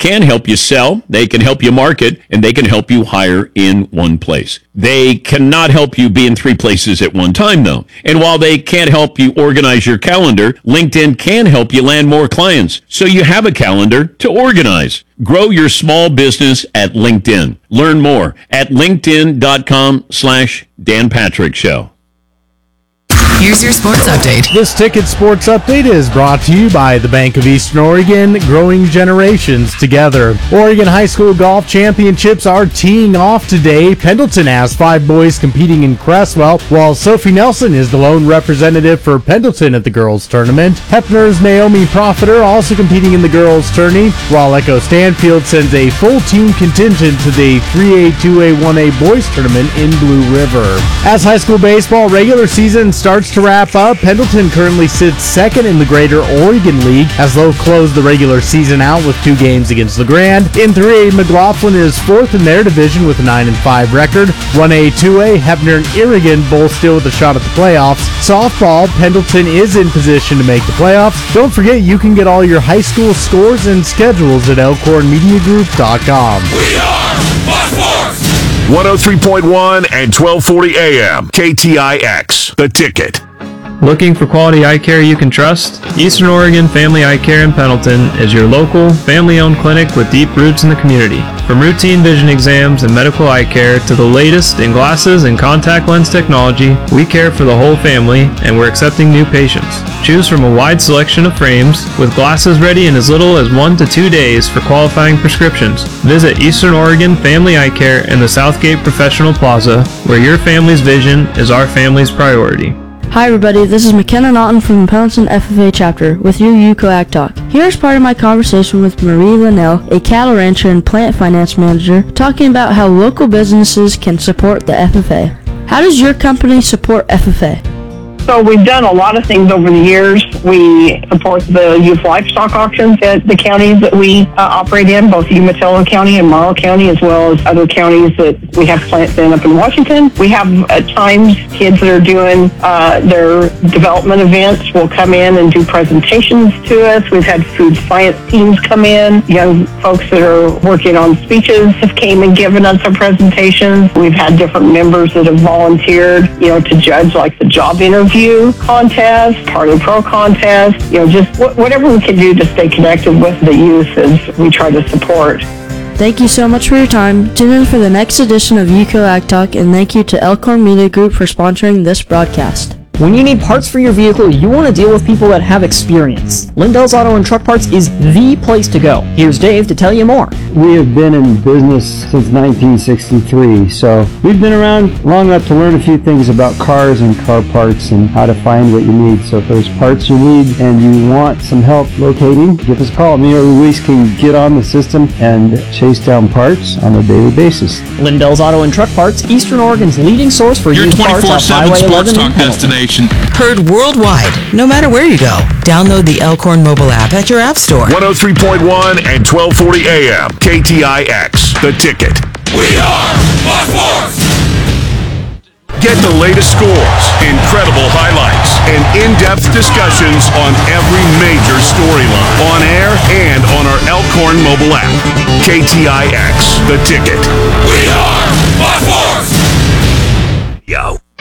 can help you sell, they can help you market, and they can help you hire in one place. They cannot help you be in three places at one time, though. And while they can't help you organize your calendar, LinkedIn can help you land more clients so you have a calendar to organize. Grow your small business at LinkedIn. Learn more at linkedin.com/Dan Patrick Show. Here's your sports update. This Ticket Sports Update is brought to you by the Bank of Eastern Oregon, growing generations together. Oregon High School Golf Championships are teeing off today. Pendleton has 5 boys competing in Cresswell, while Sophie Nelson is the lone representative for Pendleton at the girls' tournament. Hefner's Naomi Profiter also competing in the girls' tourney, while Echo Stanfield sends a full team contingent to the 3A, 2A, 1A boys' tournament in Blue River. As high school baseball regular season starts to wrap up, Pendleton currently sits second in the Greater Oregon League as they'll close the regular season out with 2 games against LeGrand. In 3A, McLaughlin is 4th in their division with a 9-5 record. 1A, 2A, Hefner and Irrigan both still with a shot at the playoffs. Softball, Pendleton is in position to make the playoffs. Don't forget you can get all your high school scores and schedules at elkhornmediagroup.com. We are Fox Sports! 103.1 and 1240 AM, KTIX, The Ticket. Looking for quality eye care you can trust? Eastern Oregon Family Eye Care in Pendleton is your local, family-owned clinic with deep roots in the community. From routine vision exams and medical eye care to the latest in glasses and contact lens technology, we care for the whole family, and we're accepting new patients. Choose from a wide selection of frames, with glasses ready in as little as 1 to 2 days for qualifying prescriptions. Visit Eastern Oregon Family Eye Care in the Southgate Professional Plaza, where your family's vision is our family's priority. Hi everybody, this is McKenna Naughton from the Pendleton FFA chapter with your UCO Ag Talk. Here's part of my conversation with Marie Linnell, a cattle rancher and plant finance manager, talking about how local businesses can support the FFA. How does your company support FFA? So we've done a lot of things over the years. We support the youth livestock auctions at the counties that we operate in, both Umatilla County and Morrow County, as well as other counties that we have plants in up in Washington. We have at times kids that are doing their development events will come in and do presentations to us. We've had food science teams come in. Young folks that are working on speeches have came and given us our presentations. We've had different members that have volunteered, to judge like the job interview contest, Party Pro contest, just whatever we can do to stay connected with the youth as we try to support. Thank you so much for your time. Tune in for the next edition of UCO Ag Talk, and thank you to Elkhorn Media Group for sponsoring this broadcast. When you need parts for your vehicle, you want to deal with people that have experience. Lindell's Auto and Truck Parts is the place to go. Here's Dave to tell you more. We have been in business since 1963, so we've been around long enough to learn a few things about cars and car parts and how to find what you need. So if there's parts you need and you want some help locating, give us a call. Me or Luis can get on the system and chase down parts on a daily basis. Lindell's Auto and Truck Parts, Eastern Oregon's leading source for your used parts off 24/7 Highway sports 11 talk in Pendleton. destination. Heard worldwide, no matter where you go. Download the Elkhorn mobile app at your app store. 103.1 and 1240 AM, KTIX, The Ticket. We are Fox Sports! Get the latest scores, incredible highlights, and in-depth discussions on every major storyline, on air and on our Elkhorn mobile app. KTIX, The Ticket. We are Fox Sports! Yo.